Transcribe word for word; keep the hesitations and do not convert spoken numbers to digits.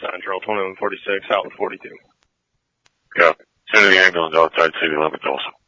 Central, twenty-one forty-six, out forty-two. Yeah. Send the ambulance outside city limits also.